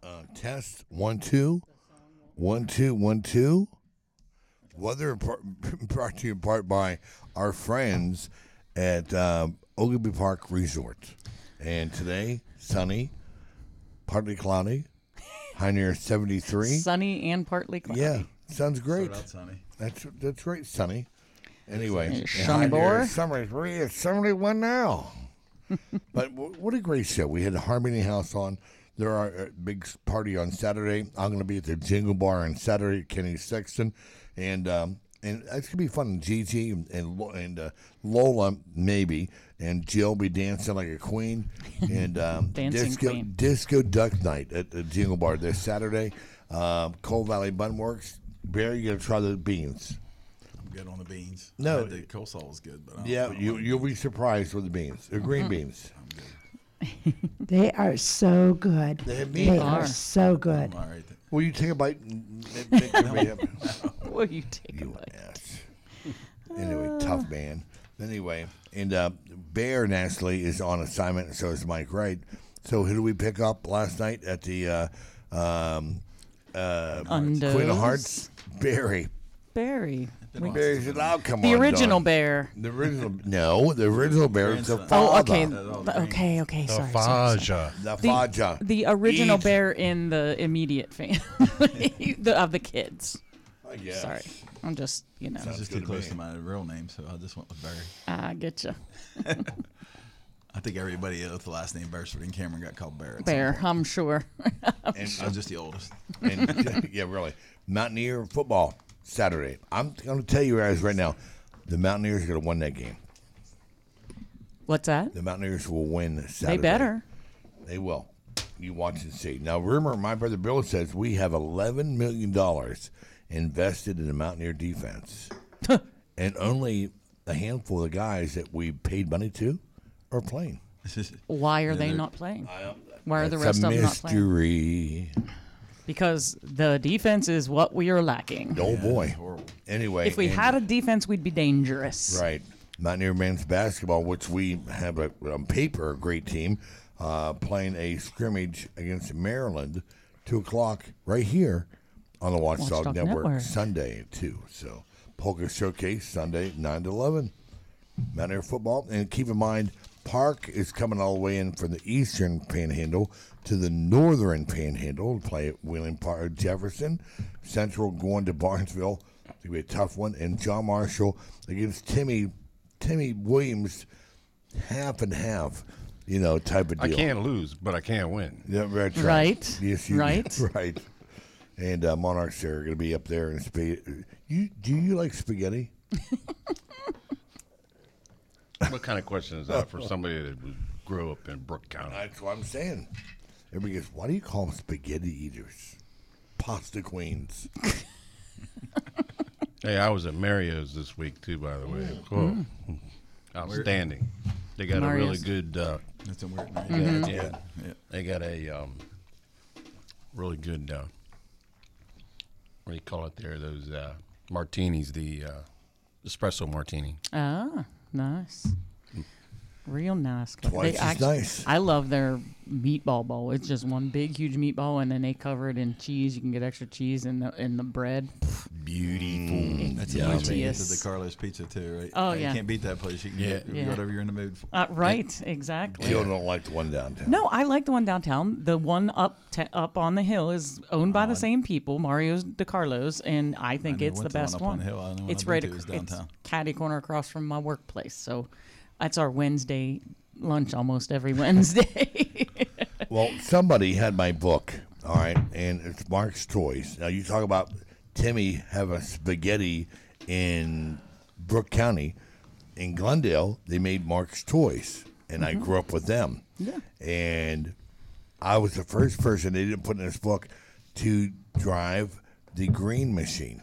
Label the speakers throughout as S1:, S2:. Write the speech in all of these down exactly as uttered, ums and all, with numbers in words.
S1: Uh, test one two, one two one two. Weather brought to you in part by our friends at um, Ogilvy Park Resort. And today, sunny, partly cloudy, high near seventy-three.
S2: Sunny and partly cloudy.
S1: Yeah, sounds great.
S3: Start out sunny.
S1: That's that's right, sunny. Anyway,
S2: Sunny boy.
S1: seventy-three, it's seventy-one now. But w- what a great show. We had the Harmony House on. There are a big party on Saturday. I'm going to be at the Jingle Bar on Saturday at Kenny Sexton. And um, and it's going to be fun. Gigi and and, and uh, Lola, maybe, and Jill be dancing like a queen. And um,
S2: Dancing
S1: disco,
S2: queen.
S1: disco Duck Night at the Jingle Bar this Saturday. Uh, Coal Valley Bun Works. Barry, you got to try the beans.
S3: I'm good on the beans.
S1: No.
S3: I had the coleslaw was good, but I don't,
S1: Yeah,
S3: I don't
S1: you,
S3: like
S1: you'll
S3: beans.
S1: be surprised with the beans. They're green beans.
S3: I'm good.
S4: They are so good.
S1: They
S4: They
S1: are.
S4: are so good.
S3: I'm all right.
S1: Will you take a bite? And make- make me happy?
S2: Will you take a
S1: You
S2: bite?
S1: ass. Anyway, tough man. Anyway, and uh, Bear Nastily is on assignment, and so is Mike Wright. So who did we pick up last night at the uh, um, uh,
S2: Undos.
S1: Queen of Hearts? Barry.
S2: Barry. We-
S1: Barry said, "Oh, come
S2: The
S1: on,
S2: original
S1: Don."
S2: Bear.
S1: The original, no, the original Bear is the
S3: Grandson.
S1: father.
S2: Oh, okay.
S3: That's all
S2: The-
S3: green.
S2: Okay, okay.
S5: The
S2: Sorry. sorry, sorry.
S5: Faja.
S1: The
S2: The,
S1: Faja.
S2: the original
S1: Eat.
S2: bear in the immediate family the, of the kids.
S1: I guess.
S2: Sorry. I'm just, you know,
S3: It's just
S1: good
S3: too
S1: to
S3: close
S1: me.
S3: to my real name, so I just went with Barry.
S2: I get you.
S3: I think everybody with the last name Beresford and Cameron got called Bear. at some
S2: Bear,
S3: point.
S2: I'm sure.
S1: And,
S3: I was just the oldest.
S1: and yeah, really. Mountaineer football Saturday. I'm going to tell you guys right now, the Mountaineers are going to win that game.
S2: What's that?
S1: The Mountaineers will win Saturday.
S2: They better.
S1: They will. You watch and see. Now, rumor, my brother Bill says we have eleven million dollars invested in the Mountaineer defense. And only a handful of the guys that we paid money to are playing.
S2: Why are they
S3: they're-
S2: not playing? Why are the
S1: That's
S2: rest
S1: a
S2: of them not playing?
S1: mystery.
S2: Because the defense is what we are lacking.
S1: Oh, boy.
S3: horrible.
S1: Anyway.
S2: If we
S1: and-
S2: had a defense, we'd be dangerous.
S1: Right. Mountaineer men's basketball, which we have a, on paper a great team, uh, playing a scrimmage against Maryland, two o'clock right here on the Watchdog,
S2: Watchdog
S1: Network,
S2: Network.
S1: Sunday at two. So Polka Showcase Sunday nine to eleven. Mountaineer football, and keep in mind, Park is coming all the way in from the eastern Panhandle to the northern Panhandle to play at Wheeling Park, Jefferson. Central going to Barnesville. It's gonna be a tough one, and John Marshall against Timmy. Timmy Williams, half and half, you know, type of
S5: I
S1: deal.
S5: can't lose, but I can't win.
S1: Yeah, that's right.
S2: Right.
S1: Yes, you
S2: Right.
S1: right. And uh, Monarchs are going to be up there in spaghetti. You do you like spaghetti?
S5: What kind of question is that for somebody that was, grew up in Brooke County?
S1: That's what I'm saying. Everybody goes, why do you call them spaghetti eaters? Pasta queens.
S5: Hey, I was at Mario's this week too, by the way. Oh, outstanding. They got
S2: Mario's.
S5: a really good. Uh,
S3: That's a weird name.
S2: Mm-hmm.
S5: yeah,
S3: Yeah.
S5: they got a um, really good. Uh, what do you call it there? Those uh, martinis, the uh, espresso martini.
S2: Ah, nice. Real nice.
S1: Twice as nice.
S2: I love their meatball bowl. It's just one big, huge meatball, and then they cover it in cheese. You can get extra cheese in the in the bread.
S1: Beautiful.
S3: That's
S2: Yummy.
S3: the place we get to
S2: Yes.
S3: the Carlos Pizza too, right?
S2: Oh,
S3: You
S2: yeah.
S3: can't beat that place. You can
S5: Yeah.
S3: get
S2: Yeah.
S3: whatever you're in the mood for.
S2: Uh, right, exactly.
S1: Jill don't like the one downtown.
S2: No, I like the one downtown. The one up t- up on the hill is owned by the same people, Mario's DeCarlos, and I think
S3: never
S2: it's the
S3: went to the one
S2: best
S3: up
S2: one.
S3: on the hill. I know one
S2: It's
S3: I've
S2: right
S3: been to
S2: ac-
S3: is downtown.
S2: It's catty corner across from my workplace. So that's our Wednesday lunch almost every Wednesday.
S1: Well, somebody had my book, all right, and it's Mark's Toys. Now, you talk about Timmy having spaghetti in Brooke County. In Glendale, they made Mark's Toys, and I grew up with them.
S2: Yeah.
S1: And I was the first person they didn't put in this book to drive the green machine.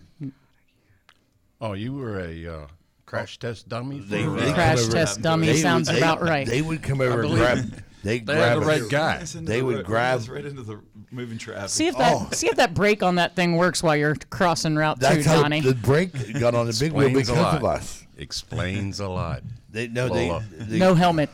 S5: Oh, you were a uh, crash test dummy. For,
S1: They-
S5: uh,
S1: they
S2: Crash
S1: come over-
S2: test dummy
S1: they
S2: sounds
S1: would- they-
S2: about right.
S1: They would come over and
S5: believe
S1: grab.
S5: it.
S1: They,
S5: They
S1: grab
S5: had the
S1: a-
S5: right guy.
S3: That's into
S1: They
S3: the
S1: would
S3: road-
S1: grab-
S3: that's right into the moving traffic.
S2: see if that
S1: Oh.
S2: see if that brake on that thing works while you're crossing Route Two,
S1: That's how
S2: Johnny.
S1: the brake got on the big wheel
S5: Explains a
S1: because
S5: lot.
S1: of us.
S5: Explains a lot.
S1: They no, they,
S5: Lola.
S1: they
S2: No helmets.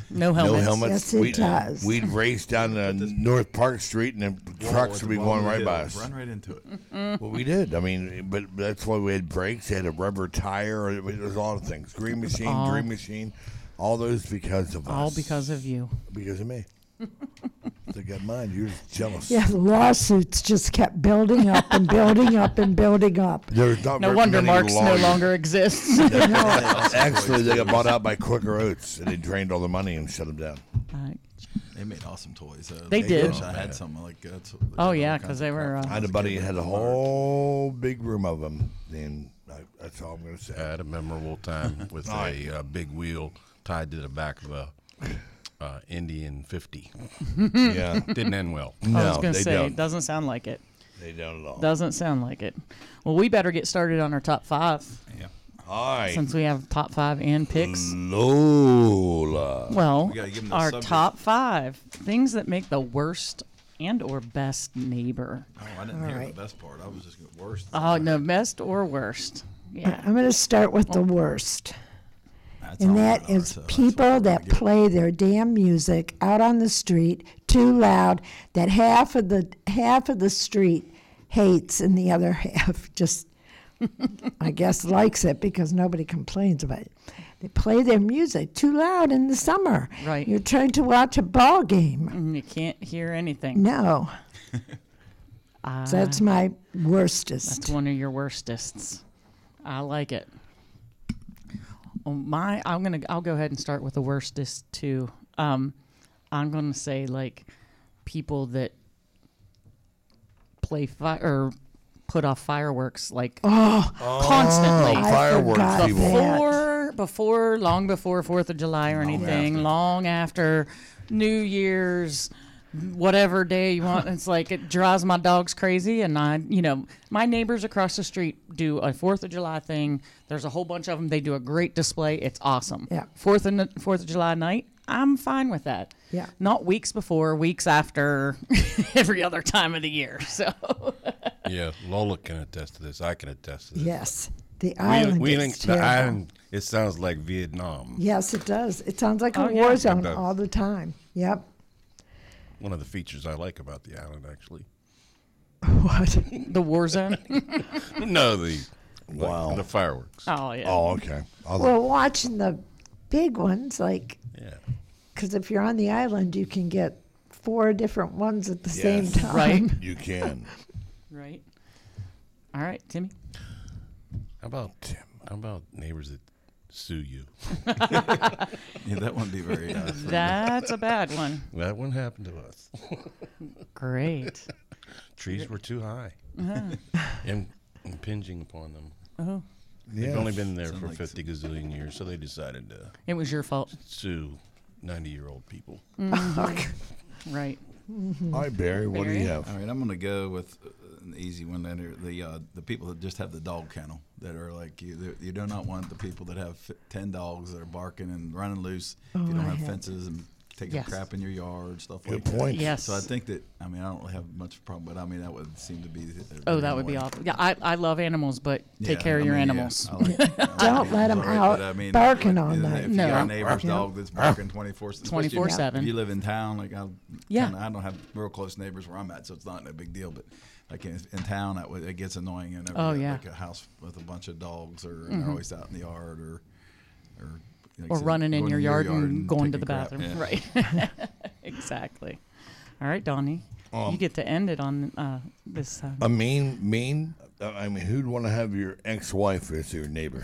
S2: No helmets.
S1: No helmets.
S4: Yes, it
S1: we'd,
S4: does.
S1: We'd race down uh, North Park Street, and then trucks would be going right by us.
S3: Run right into it.
S1: Well, we did. I mean, but that's why we had brakes. They had a rubber tire. It was a lot of things. Green Machine,
S2: all-
S1: Green Machine. All those because of us.
S2: All because of you.
S1: Because of me. They got mine. You're just jealous.
S4: Yeah, the lawsuits just kept building up and building up and building up.
S1: There's not
S2: No
S1: very
S2: wonder
S1: many
S2: Marks no
S1: lawyers.
S2: longer exists.
S1: Actually, they got bought out by Quaker Oats, and they drained all the money and shut them down.
S2: Uh,
S3: They made awesome toys. Uh,
S2: They did.
S3: wish I had some like that.
S2: Oh, yeah, 'cause they were, uh,
S1: I had a buddy that had a whole big room of them, and I, that's all I'm going to say.
S5: I had a memorable time with a uh, big wheel tied to the back of a uh, Indian fifty.
S1: Yeah.
S5: Didn't end well.
S2: I was
S1: No,
S2: going to
S1: they
S2: say,
S1: don't.
S2: it doesn't sound like it.
S1: They don't at all.
S2: Doesn't sound like it. Well, we better get started on our top five
S3: Yeah.
S1: All right.
S2: since we have top five and picks.
S1: Lola.
S2: Well,
S3: We gotta give 'em the
S2: our
S3: subject.
S2: top five things that make the worst and or best neighbor.
S3: Oh, I didn't
S4: All
S3: hear
S4: right.
S3: the best part. I was just going worst.
S2: Oh, no, best or worst. Yeah.
S4: I'm going to start with the worst.
S3: That's
S4: And
S3: all
S4: that
S3: right,
S4: is
S3: so that's what
S4: people
S3: we're
S4: that
S3: gonna get.
S4: play their damn music out on the street too loud that half of the half of the street hates and the other half just I guess likes it because nobody complains about it. They play their music too loud in the summer.
S2: Right.
S4: You're trying to watch a ball game.
S2: And you can't hear anything.
S4: No.
S2: Uh,
S4: So that's my worstest.
S2: That's one of your worstests. I like it. Oh, my, I'm gonna. I'll go ahead and start with the worstest too. Um, I'm gonna say like people that play fire or put off fireworks like
S4: Oh,
S2: constantly.
S4: I
S1: fireworks
S4: forgot
S1: people.
S4: that.
S2: before, before, long before Fourth of July or anything,
S3: after.
S2: long after New Year's, whatever day you want. It's like it drives my dogs crazy, and I, you know, my neighbors across the street do a Fourth of July thing. There's a whole bunch of them. They do a great display. It's awesome.
S4: Yeah.
S2: Fourth and Fourth of July night, I'm fine with that.
S4: Yeah.
S2: Not weeks before, weeks after, every other time of the year. So.
S5: Yeah, Lola can attest to this. I can attest to this.
S4: Yes. The island
S5: we, we
S4: is
S5: think the
S4: terrible.
S5: island, it sounds like Vietnam.
S4: Yes, it does. It sounds like a
S2: Oh, yeah.
S4: war
S2: It
S4: zone
S5: does.
S4: all the time. Yep.
S5: One of the features I like about the island, actually.
S4: What?
S2: The war zone.
S5: No, the
S1: Wow.
S5: the fireworks.
S2: Oh yeah.
S1: Oh, okay. I was
S4: Well, watching the big ones, like,
S5: Yeah.
S4: because if you're on the island, you can get four different ones at the same
S1: Yes.
S4: time.
S2: Right.
S1: like, you can.
S2: Right. All right, Timmy.
S5: How about how about neighbors that sue you?
S3: Yeah, that wouldn't be very. Uh, fun.
S2: That's a bad one.
S5: That one happened to us.
S2: Great.
S5: Trees were too high,
S2: Uh-huh.
S5: and impinging upon them.
S2: Oh,
S5: They've
S1: Yeah.
S5: only been there
S3: Sound
S5: for
S3: like
S5: fifty gazillion years, so they decided to
S2: it was your fault.
S5: sue ninety-year-old people.
S2: Right.
S1: All right, Barry, what do
S2: Barry?
S1: you have?
S3: All right, I'm going to go with uh, an easy one. That are the uh, the people that just have the dog kennel that are like you. You do not want the people that have f- ten dogs that are barking and running loose. if you
S4: Oh,
S3: don't
S4: I
S3: have
S4: have-
S3: fences and taking
S2: Yes.
S3: crap in your yard, stuff
S1: Good
S3: like that.
S1: point.
S2: Yes.
S3: So I think that I mean I don't really have much of a problem, but I mean that would seem to be. the- the
S2: Oh,
S3: real
S2: that would be
S3: one.
S2: awful. Yeah, I, I love animals, but take
S3: Yeah,
S2: care of
S3: I
S2: your
S3: mean, yeah,
S2: animals.
S3: I like- I like
S4: Don't let 'em
S3: animals,
S4: out
S3: but I mean,
S4: barking
S3: like,
S4: all
S3: if
S4: night.
S3: you
S2: No.
S3: got a neighbor's
S4: Yeah.
S3: dog that's barking twenty-four
S2: twenty-four seven.
S3: If you live in town, like I,
S2: Yeah.
S3: kinda, I don't have real close neighbors where I'm at, so it's not a big deal. But like in, in town, that would, it gets annoying. And
S2: Oh, yeah.
S3: like a house with a bunch of dogs, or and they're always out in the yard, or or like I
S2: Or
S3: said,
S2: running in
S3: going
S2: your yard and going to
S3: taking
S2: the
S3: crap.
S2: bathroom.
S3: Yeah.
S2: Right. Exactly. All right, Donnie.
S1: Um,
S2: you get to end it on uh, this time.
S1: A mean, mean. Uh, I mean, who'd want to have your ex-wife as your neighbor,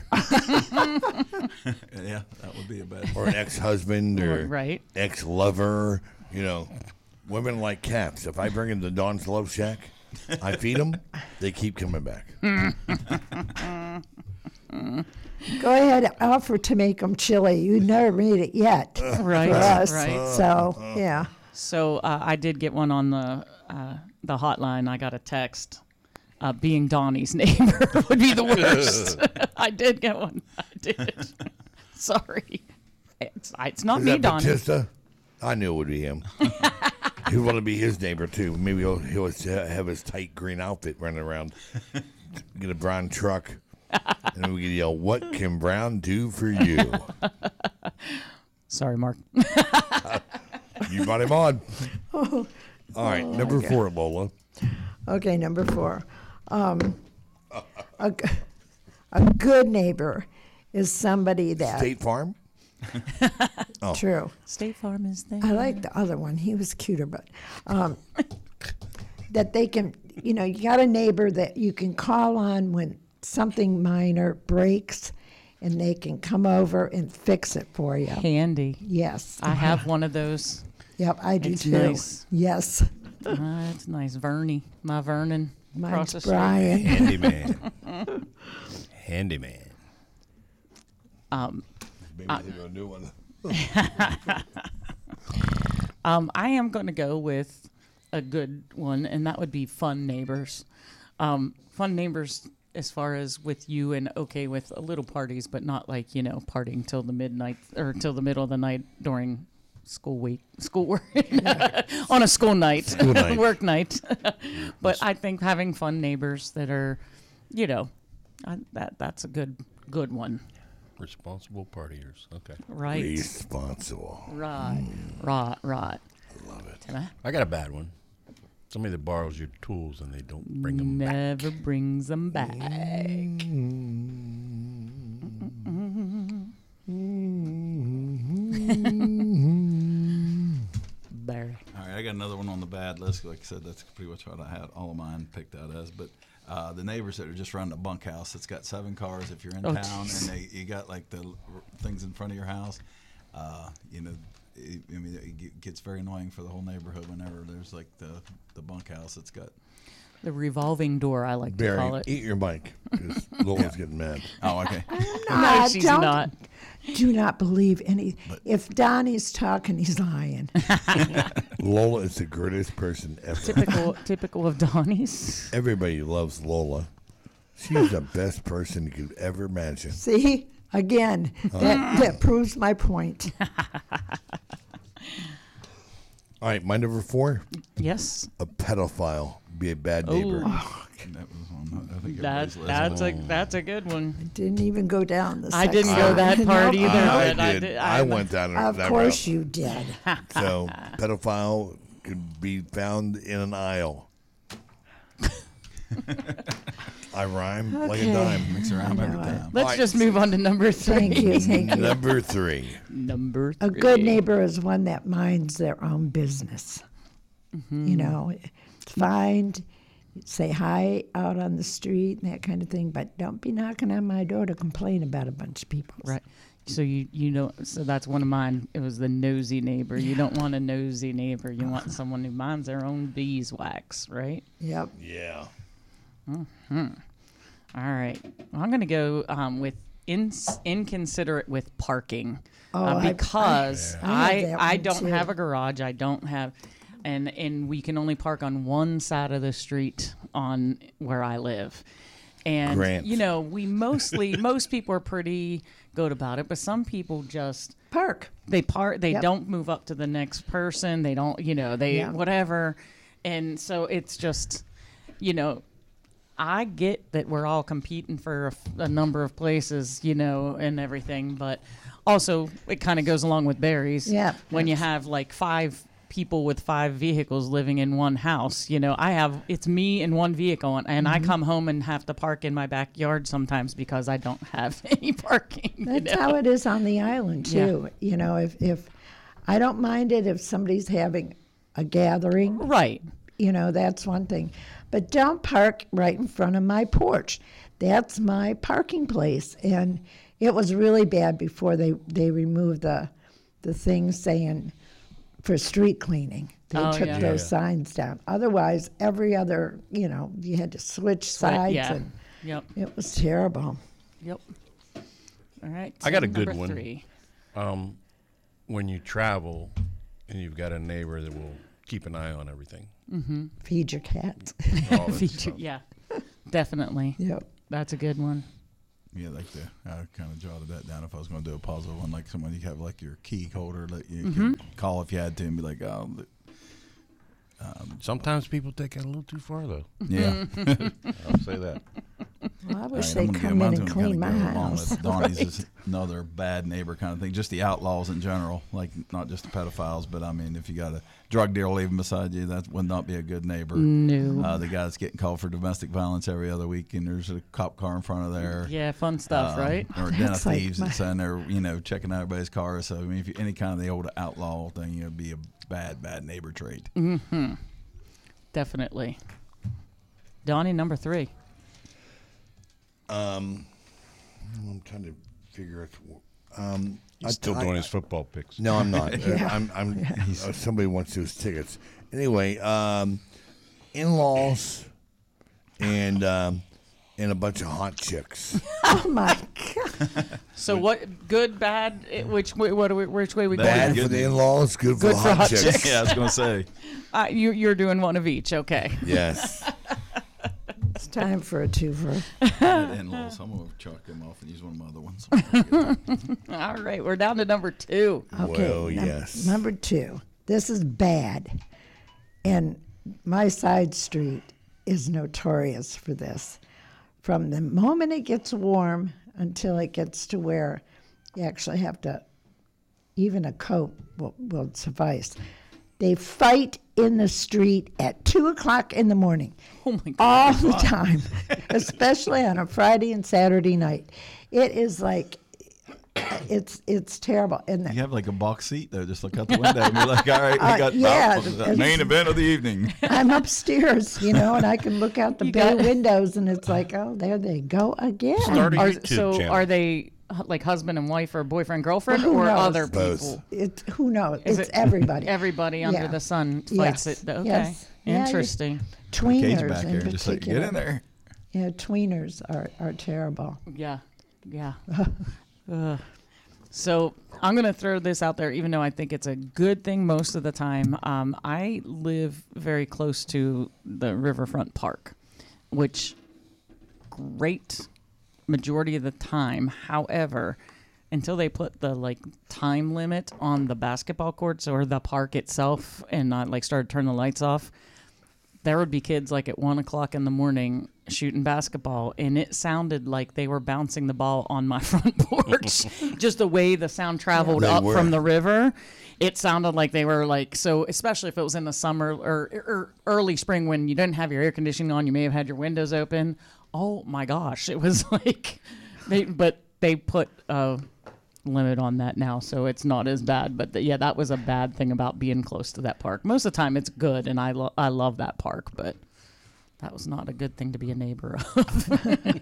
S3: Yeah, that would be a bad.
S1: or an ex-husband, or
S2: Right.
S1: ex-lover? You know, women like cats. If I bring them to Dawn's Love Shack, I feed them. They keep coming back.
S4: Go ahead, offer to make them chili. You never made it yet
S2: Right.
S4: for us.
S2: Right.
S4: So, yeah.
S2: So uh, I did get one on the uh, the hotline. I got a text. Uh, being Donnie's neighbor would be the worst. I did get one. I did. Sorry. It's, it's not
S1: Is
S2: me,
S1: that
S2: Donnie.
S1: Batista? I knew it would be him. He'd want to be his neighbor too. Maybe he'll he'll have his tight green outfit running around. Get a brown truck, and we can yell, "What can Brown do for you?"
S2: Sorry, Mark.
S1: You brought him on. All right, number four, Lola.
S4: Okay, number four. Um, a, g- a good neighbor is somebody that
S1: State Farm.
S4: true.
S2: State Farm is there.
S4: I like the other one. He was cuter, but um, that they can, you know, you got a neighbor that you can call on when something minor breaks, and they can come over and fix it for you.
S2: Handy.
S4: Yes.
S2: I have one of those.
S4: Yep, I do
S2: It's
S4: too.
S2: nice.
S4: Yes.
S2: Uh, it's nice. Vernie. My Vernon. across the
S4: Mine's
S2: street.
S4: Brian.
S5: Handyman. Handyman.
S2: Um,
S1: Maybe think of a new one.
S2: Um, I am going to go with a good one, and that would be Fun Neighbors. Um, fun Neighbors, as far as with you and okay with a little parties, but not like, you know, partying till the midnight or till the middle of the night during school week, school work, on a school night,
S1: School night.
S2: work night. But I think having fun neighbors that are, you know, I, that that's a good good one.
S5: Responsible partiers. Okay.
S2: Right.
S1: Responsible.
S2: Right. Right. Right.
S1: I love it.
S2: Am I?
S5: I got a bad one. Somebody that borrows your tools and they don't bring them back.
S2: Never brings them back. Barry.
S3: All right, I got another one on the bad list. Like I said, that's pretty much what I had all of mine picked out as. But uh, the neighbors that are just running a bunkhouse that's got seven cars. If you're in
S2: Oh,
S3: town
S2: geez.
S3: and they, you got like the l- things in front of your house, uh, you know, it, I mean, it ge- gets very annoying for the whole neighborhood whenever there's like the the bunkhouse that's got.
S2: The revolving door, I like to call
S1: Barry,
S2: it.
S1: eat your mic because Lola's getting mad.
S3: Oh, okay.
S2: No,
S4: Ah,
S2: she's
S4: don't-
S2: not.
S4: Do not believe any. If Donnie's talking, he's lying.
S1: Lola is the greatest person ever.
S2: Typical, typical of Donnie's.
S1: Everybody loves Lola. She's the best person you could ever imagine.
S4: See, again, that, that proves my point.
S1: All right, my number four,
S2: Yes,
S1: a pedophile. Be a bad neighbor.
S3: That was on, I think
S2: that
S3: everybody's list.
S2: that's a that's a good one.
S4: Didn't even go down the.
S2: I
S4: sex
S2: didn't go
S4: line.
S2: that part
S4: Nope.
S2: either.
S1: I
S2: but I
S1: did.
S2: did-
S1: I,
S2: I-
S1: went down
S4: Of
S1: that
S4: course
S1: route.
S4: you did.
S1: So, pedophile could be found in an aisle. I rhyme like a
S4: Okay.
S1: dime.
S3: Mix around
S4: I
S3: every
S4: know it.
S3: time.
S2: Let's
S1: Alright.
S2: just move on to number three.
S4: Thank you, thank you.
S1: Number three.
S2: Number three.
S4: A good neighbor is one that minds their own business. You know, it's fine. to Say hi out on the street and that kind of thing, but don't be knocking on my door to complain about a bunch of people.
S2: Right. So you you know so that's one of mine. It was the nosy neighbor. You don't want a nosy neighbor. You want someone who minds their own beeswax, right?
S4: Yep.
S1: Yeah.
S2: All right. Well, I'm going to go um, with ins- inconsiderate with parking
S4: Oh,
S2: uh,
S4: I-
S2: because
S4: I- I
S2: I
S4: have that
S2: I,
S4: one
S2: don't
S4: too.
S2: have a garage. I don't have, and and we can only park on one side of the street on where I live. And
S1: Grant.
S2: you know, we mostly most people are pretty good about it, but some people just
S4: Park.
S2: they part they
S4: Yep.
S2: don't move up to the next person. They don't, you know, they
S4: Yeah.
S2: whatever. And so it's just, you know, I get that we're all competing for a, f- a number of places, you know, and everything, but also it kind of goes along with Barry's.
S4: Yeah,
S2: When you
S4: that's-
S2: have like five people with five vehicles living in one house, you know, I have it's me and one vehicle, and, and
S4: Mm-hmm.
S2: I come home and have to park in my backyard sometimes because I don't have any parking. you
S4: That's
S2: know?
S4: how it is on the island
S2: Yeah.
S4: too. You know, if if I don't mind it if somebody's having a gathering,
S2: Right.
S4: you know, that's one thing. But don't park right in front of my porch. That's my parking place. And it was really bad before they, they removed the the thing saying for street cleaning. They
S2: Oh,
S4: took
S2: yeah.
S4: those
S5: Yeah.
S4: signs down. Otherwise, every other, you know, you had to switch sides,
S2: yeah.
S4: and
S2: Yep.
S4: it was terrible.
S2: Yep. All right.
S5: I got a
S2: number
S5: good one.
S2: Three.
S5: Um, when you travel and you've got a neighbor that will keep an eye on everything.
S4: Feed your cats.
S5: All that
S2: Feature,
S5: stuff.
S2: yeah, definitely.
S4: Yep.
S2: That's a good one.
S3: Yeah, like the I kind of jotted that down. If I was going to do a puzzle one, like someone you have like your key holder that you could call if you had to, and be like, oh, the-
S5: Sometimes people take it a little too far, though.
S3: yeah.
S5: I'll say that.
S4: Well, I wish
S3: All
S4: they'd
S3: I'm gonna
S4: come
S3: go-
S4: in
S3: mine's
S4: and
S3: gonna
S4: clean
S3: kinda
S4: my
S3: go along
S4: house.
S3: with Donnie's is another bad neighbor kind of thing. Just the outlaws in general, like not just the pedophiles, but I mean, if you got a drug dealer living beside you, that would not be a good neighbor.
S2: No.
S3: Uh, the guy that's getting called for domestic violence every other week, and there's a cop car in front of there.
S2: Yeah, fun stuff,
S3: Um,
S2: right?
S3: Or a den of
S4: That's like
S3: thieves
S4: my-
S3: that's in there, you know, checking out everybody's cars. So I mean, if you, any kind of the old outlaw thing, it'd be a bad, bad neighbor trait.
S2: Definitely. Donnie, number three.
S1: Um, I'm trying to figure out. Um,
S5: He's
S1: I-
S5: still
S1: I-
S5: doing his football picks.
S1: No, I'm not. Uh, I'm. I'm. uh, somebody wants those tickets. Anyway, um, in-laws and um, and a bunch of hot chicks.
S4: Oh my God!
S2: So what? Good, bad? eh, Which way? What? are we- Which way we going?
S1: Bad
S3: good
S1: for the
S3: news.
S1: in-laws, good for
S2: Good
S1: the
S2: for
S1: hot,
S2: hot
S1: chicks.
S2: chicks.
S3: Yeah, I was gonna say.
S2: Uh, you, you're doing one of each. Okay.
S1: Yes.
S4: It's time for a twofer.
S3: In-laws, I'm gonna chalk them off and use one of my other ones.
S2: All right. We're down to number two.
S4: Okay.
S1: Well,
S4: num-
S1: yes.
S4: Number two. This is bad, and my side street is notorious for this. From the moment it gets warm until it gets to where you actually have to, even a coat will, will suffice. They fight in the street at two o'clock in the morning.
S2: Oh my God.
S4: All the time, especially on a Friday and Saturday night. It is like, it's it's terrible. And
S3: You have like a box seat though. Just look out the window and be like, "All right, we
S4: Uh,
S3: got
S4: yeah,
S3: the
S4: it's-
S3: main event of the evening."
S4: I'm upstairs, you know, and I can look out the
S2: You
S4: bay
S2: got-
S4: windows, and it's like, oh, there they go again.
S5: Start a
S2: Are,
S5: YouTube
S2: so
S5: channel.
S2: are they uh, like husband and wife or boyfriend girlfriend
S4: Well, who
S2: or
S4: knows?
S2: other
S1: Both.
S2: people?
S4: It, who knows?
S2: Is
S4: it's
S2: it
S4: everybody.
S2: Everybody under
S4: Yeah.
S2: the sun fights
S4: Yes,
S2: it. Okay.
S4: yes. Yeah, you-
S2: Interesting.
S3: Cage
S4: Tweeners
S3: back
S4: in
S3: here, just like
S4: particular.
S3: get in there.
S4: Yeah, tweeners are, are terrible.
S2: Yeah. Yeah. Ugh. So I'm going to throw this out there, even though I think it's a good thing most of the time. Um, I live very close to the Riverfront Park, which great majority of the time. However, until they put the like time limit on the basketball courts or the park itself and not like started turning the lights off, there would be kids like at one o'clock in the morning shooting basketball, and it sounded like they were bouncing the ball on my front porch. Just the way the sound traveled
S1: They
S2: up
S1: were.
S2: from the river, it sounded like they were like so. Especially if it was in the summer or, or early spring when you didn't have your air conditioning on, you may have had your windows open. Oh my gosh, it was like they. But they put a limit on that now, so it's not as bad. But the, yeah, that was a bad thing about being close to that park. Most of the time, it's good, and I lo- I love that park, but that was not a good thing to be a neighbor of.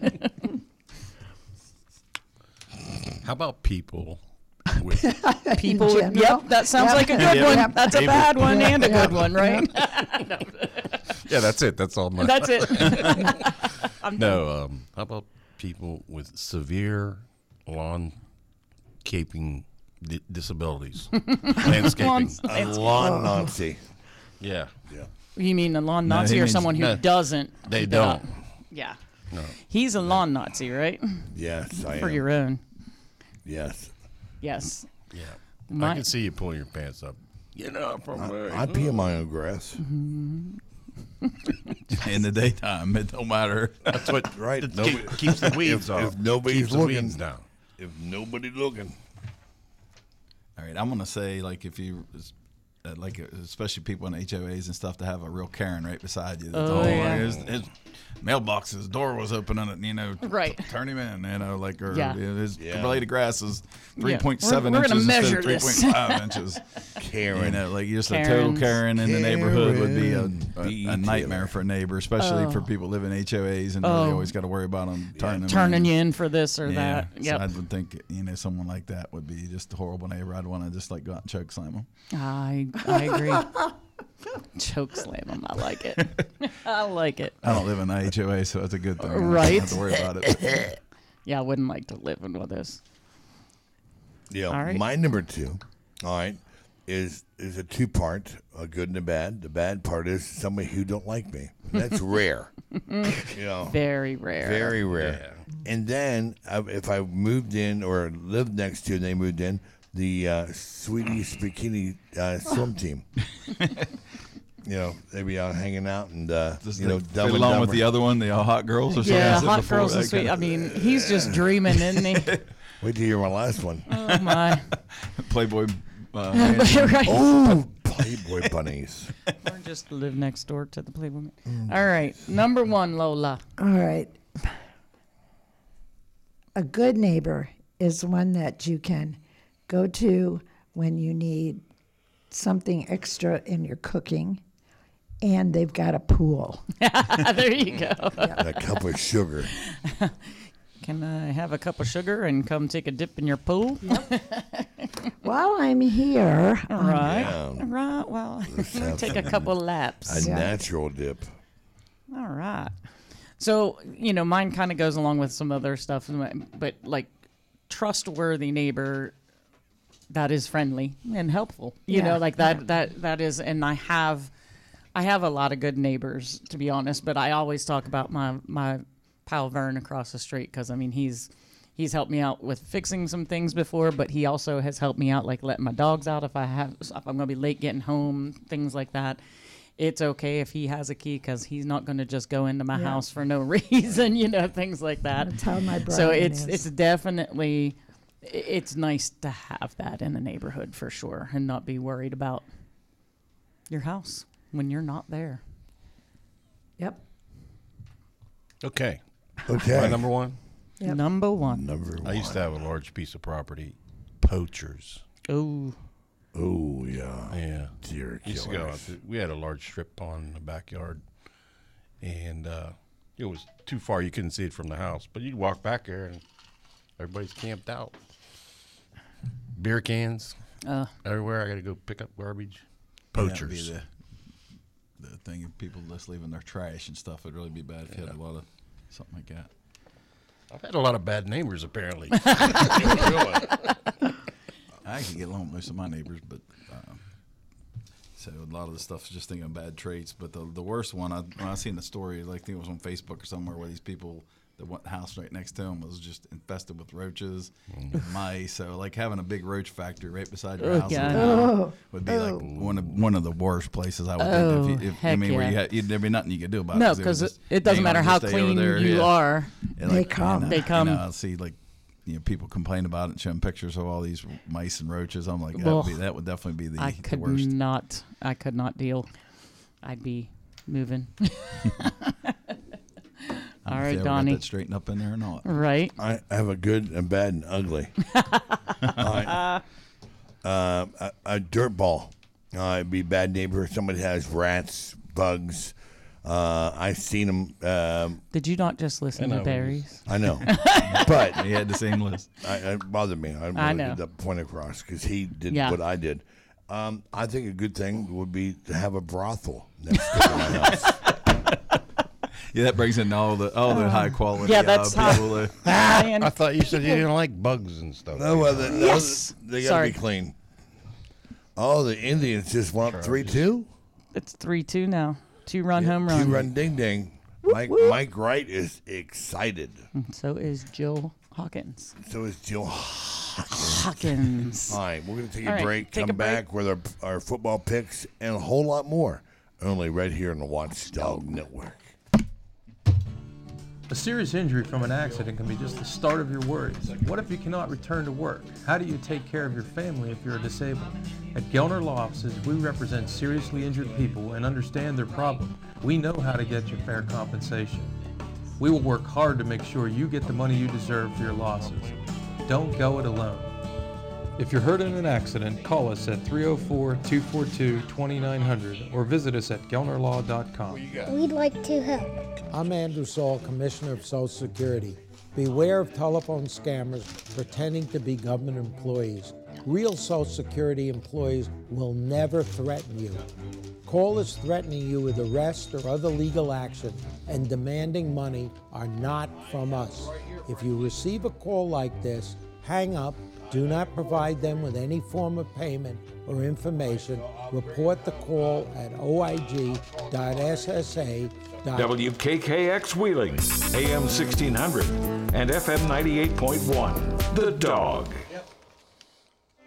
S5: How about people with
S2: People, would,
S4: general.
S2: yep, that sounds
S4: Yep.
S2: like a good
S3: Yep.
S2: one.
S4: Yep.
S2: That's a bad one
S4: Yep.
S2: and a
S4: Yep.
S2: good one, right?
S5: yeah, that's it. That's all my.
S2: That's it.
S5: No, um, how about people with severe lawn caping di- disabilities, landscaping?
S2: Lawns-
S1: A lawn Nazi.
S5: Yeah,
S1: Yeah.
S2: You mean a lawn
S3: No,
S2: Nazi
S3: he
S2: or
S3: means-
S2: someone who
S5: no,
S2: doesn't?
S5: they
S2: keep it up?
S5: don't.
S2: Yeah.
S5: No.
S2: He's a lawn Nazi, right?
S1: Yes, I
S2: For
S1: am.
S2: your own.
S1: Yes.
S2: Yes.
S5: Yeah,
S2: My-
S5: I can see you pulling your pants up. Get up from there.
S1: I pee in my own grass.
S3: In the daytime, it don't matter.
S5: That's what
S1: Right.
S5: it
S1: Nobody-
S5: keep- keeps the weeds
S1: if,
S5: off.
S1: if nobody's
S5: keeps the
S1: looking,
S5: weeds down.
S1: if nobody looking,
S3: All right, I'm gonna say like if you, uh, like uh, especially people in H O As and stuff, to have a real Karen right beside you. That's
S2: Oh,
S3: all.
S2: yeah.
S3: His, his mailbox, his door was open on it. You know,
S2: Right.
S3: Turn him in. You know, like or
S2: Yeah.
S3: his
S1: Yeah.
S3: blade of grass is three point
S2: We're-
S3: seven
S2: we're
S3: inches
S2: gonna
S3: instead
S2: measure
S3: of three
S2: this.
S3: point five inches.
S1: Karen.
S3: You know, like just a total
S2: Karens.
S3: Karen in the neighborhood would be a,
S1: Karen.
S3: a,
S1: B E
S3: a nightmare
S1: Taylor.
S3: for a neighbor, especially for
S2: Oh.
S3: people living in H O As and
S2: Oh.
S3: really always got to worry about them turning them
S2: Turning
S3: in.
S2: you in for this or
S3: Yeah,
S2: that.
S3: so
S2: Yep.
S3: I would think you know someone like that would be just a horrible neighbor. I'd want to just like go out and choke slam them.
S2: I I agree. Choke slam him. I like it. I like it.
S3: I don't live in an H O A, so that's a good thing. I don't
S2: Right.
S3: have to worry about it.
S2: Yeah, I wouldn't like to live in with this.
S1: Yeah,
S2: All right.
S1: my number two, all right, is is a two part, a good and a bad. The bad part is somebody who don't like me. That's rare. You know,
S2: Very rare.
S1: very rare. And then uh, if I moved in or lived next to, and they moved in, the uh, Sweeties Bikini uh, swim team. you know, they be out hanging out and uh,
S3: Just
S1: you know,
S3: like,
S1: dumb
S3: fit
S1: and
S3: along with
S1: dumber.
S3: the other one, the uh, hot girls or something.
S2: Yeah,
S3: I said
S2: hot
S3: before,
S2: girls and
S3: that
S2: sweet.
S3: kinda-
S2: I mean, he's just dreaming, isn't he?
S1: Wait till you hear my last one.
S2: Oh my!
S3: Playboy. Uh, mansion.
S2: Right.
S1: Oh, Playboy bunnies.
S2: Or just live next door to the Playboy. All right, number one, Lola.
S4: All right. A good neighbor is one that you can go to when you need something extra in your cooking, and they've got a pool.
S2: There you go.
S1: And a cup of sugar.
S2: Can I have a cup of sugar and come take a dip in your pool?
S4: While I'm here,
S2: All right.
S1: Yeah.
S2: Right. Well,
S1: sounds
S2: take a
S1: like
S2: couple
S1: A
S2: laps.
S4: Yeah.
S1: natural dip.
S2: All right. So, you know, mine kind of goes along with some other stuff, but like trustworthy neighbor that is friendly and helpful. You
S4: Yeah,
S2: know, like that that that is, and I have I have a lot of good neighbors, to be honest, but I always talk about my my pal Vern across the street, because I mean he's he's helped me out with fixing some things before, but he also has helped me out like letting my dogs out if I have if I'm gonna be late getting home, things like that. It's okay if he has a key, because he's not going to just go into my
S4: Yeah.
S2: house for no reason, you know, things like that.
S4: That's how my
S2: So
S4: Brian
S2: it's
S4: is.
S2: it's definitely i- it's nice to have that in the neighborhood for sure, and not be worried about your house when you're not there.
S4: Yep.
S5: Okay.
S1: Okay.
S5: My number one.
S4: Yep.
S2: Number one.
S1: Number one.
S5: I used to have a large piece of property. Poachers.
S2: Oh,
S1: Oh, yeah.
S5: Yeah.
S1: Deer
S5: Used to go out
S1: killers.
S5: to, we had a large strip pond in the backyard, and uh, it was too far. You couldn't see it from the house, but you'd walk back there, and everybody's camped out. Beer cans
S2: uh,
S5: everywhere. I got to go pick up garbage.
S3: That'd be
S5: Poachers.
S3: The, the thing of people just leaving their trash and stuff would really be bad if you had a lot of something like that.
S5: I've had a lot of bad neighbors, apparently.
S3: I actually get along with most of my neighbors, but um, so a lot of the stuff is just thinking of bad traits. But the the worst one, I, when I seen the story, like I think it was on Facebook or somewhere, where these people, the one house right next to them was just infested with roaches and mice. So like having a big roach factory right beside your
S2: Oh,
S3: house
S2: God.
S3: would,
S4: Oh,
S3: would be
S4: oh.
S3: like one of one of the worst places I would
S2: Oh,
S3: think. If you, if, I
S2: heck
S3: mean, where you
S2: yeah.
S3: had, you'd, there'd be nothing you could do about
S2: no,
S3: it. would
S2: because it,
S3: just
S2: it doesn't
S3: hang on
S2: matter
S3: and
S2: how
S3: just stay over
S2: clean
S3: there,
S2: you
S3: yeah.
S2: are.
S3: And
S4: They
S3: like,
S4: come.
S3: You know,
S2: They come.
S3: You know, I see like you know people complain about it and showing pictures of all these mice and roaches. I'm like, that,
S2: Well,
S3: would, be, that would definitely be the,
S2: I
S3: the
S2: could
S3: worst.
S2: not. I could not deal. I'd be moving. All
S3: If
S2: right,
S3: they ever got
S2: Donnie.
S3: that straightened up in there or not.
S2: Right.
S1: I have a good and bad and ugly. I, uh, a, a dirt ball. Uh, it'd be a bad neighbor. Somebody has rats, bugs. Uh, I've seen them. Um,
S2: Did you not just listen
S5: I
S2: to
S5: know.
S2: Barry's?
S1: I know, but
S3: He had the same list.
S1: I, it bothered me. I,
S2: I
S1: really
S2: know.
S1: Get the point across because he did
S2: Yeah.
S1: what I did. Um, I think a good thing would be to have a brothel next to my house.
S3: Yeah, that brings in all the all the high quality
S2: yeah,
S3: uh,
S2: that's how-
S3: people. that-
S2: Man,
S5: I thought you said you didn't like bugs and stuff.
S1: No, well, they,
S2: Yes.
S1: they got to
S2: Sorry.
S1: be clean. Oh, the Indians just won up three two.
S2: it's three two now. Two run home run.
S1: Two run ding ding. Mike Mike Wright is excited.
S2: So is Jill Hawkins.
S1: So is Jill.
S2: Hawkins.
S1: All right, we're going to take a
S2: All right,
S1: break,
S2: take
S1: come
S2: a break.
S1: back with our, our football picks and a whole lot more. Only right here on the Watchdog Network.
S6: A serious injury from an accident can be just the start of your worries. What if you cannot return to work? How do you take care of your family if you're disabled? At Gelner Law Offices, we represent seriously injured people and understand their problem. We know how to get you fair compensation. We will work hard to make sure you get the money you deserve for your losses. Don't go it alone. If you're hurt in an accident, call us at three oh four, two four two, two nine zero zero or visit us at gelner law dot com.
S7: We'd like to help.
S8: I'm Andrew Saul, Commissioner of Social Security. Beware of telephone scammers pretending to be government employees. Real Social Security employees will never threaten you. Callers threatening you with arrest or other legal action and demanding money are not from us. If you receive a call like this, hang up. Do not provide them with any form of payment or information. Report the call at O I G dot S S A dot com.
S9: W K K X Wheeling, A M sixteen hundred and F M ninety-eight point one. The Dog.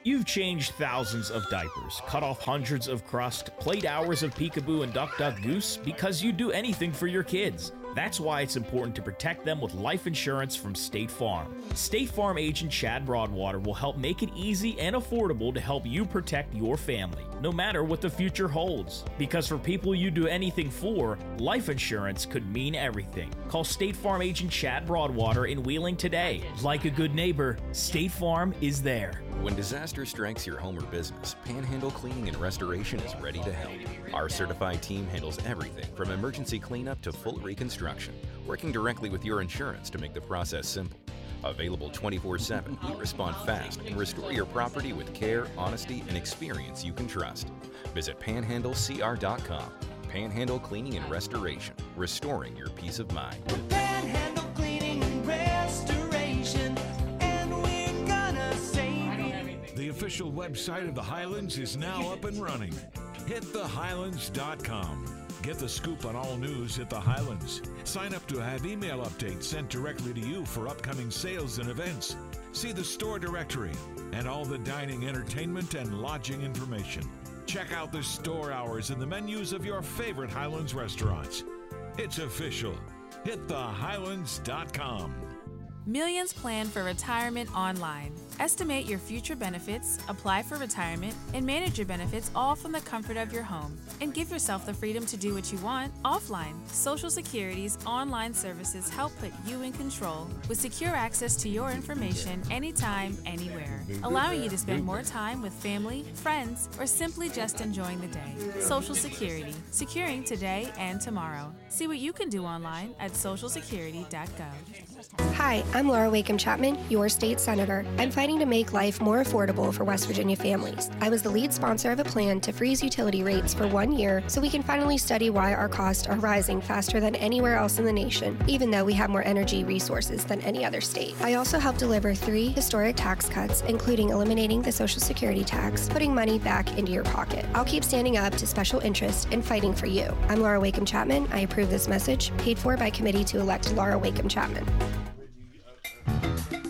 S7: You've changed thousands of diapers, cut off hundreds of crust, played hours of peekaboo and duck duck goose because you'd do anything for your kids. That's why it's important to protect them with life insurance from State Farm. State Farm agent Chad Broadwater will help make it easy and affordable to help you protect your family, no matter what the future holds. Because for people you do anything for, life insurance could mean everything. Call State Farm agent Chad Broadwater in Wheeling today. Like a good neighbor, State Farm is there.
S10: When disaster strikes your home or business, Panhandle Cleaning and Restoration is ready to help. Our certified team handles everything from emergency cleanup to full reconstruction, working directly with your insurance to make the process simple. Available twenty-four seven, we respond fast and restore your property with care, honesty, and experience you can trust. Visit panhandle c r dot com. Panhandle Cleaning and Restoration, restoring your peace of mind.
S11: Panhandle Cleaning and Restoration, and we're gonna save you.
S9: The official website of the Highlands is now up and running. hit the highlands dot com. Get the scoop on all news at the Highlands. Sign up to have email updates sent directly to you for upcoming sales and events. See the store directory and all the dining, entertainment, and lodging information. Check out the store hours and the menus of your favorite Highlands restaurants. It's official. hit the highlands dot com.
S12: Millions plan for retirement online. Estimate your future benefits, apply for retirement, and manage your benefits all from the comfort of your home. And give yourself the freedom to do what you want offline. Social Security's online services help put you in control with secure access to your information anytime, anywhere, allowing you to spend more time with family, friends, or simply just enjoying the day. Social Security, securing today and tomorrow. See what you can do online at social security dot gov.
S13: Hi, I'm Laura Wakeham Chapman, your state senator. I'm fighting to make life more affordable for West Virginia families. I was the lead sponsor of a plan to freeze utility rates for one year so we can finally study why our costs are rising faster than anywhere else in the nation, even though we have more energy resources than any other state. I also helped deliver three historic tax cuts, including eliminating the Social Security tax, putting money back into your pocket. I'll keep standing up to special interests and fighting for you. I'm Laura Wakeham Chapman. I approve this message, paid for by committee to elect Laura Wakeham Chapman.